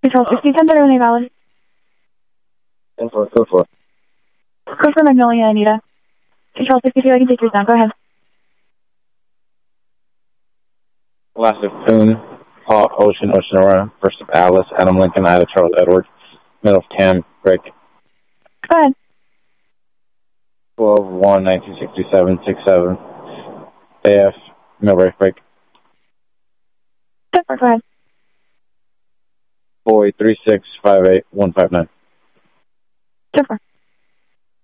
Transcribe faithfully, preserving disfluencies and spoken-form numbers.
Control sixty, ten better than valid. ten four, code four. Code for Magnolia, Anita. Control sixty-two, I can take yours down. Go ahead. Last of Poon, Paul, Ocean, Ocean Aurora. First of Alice, Adam Lincoln, Ida, Charles Edward. Middle of Tam, break. Go ahead. twelve one, nineteen sixty-seven, six seven. A F, Millbrae, break. ten four, go ahead. Boy, three six, five eight, one five nine. ten four.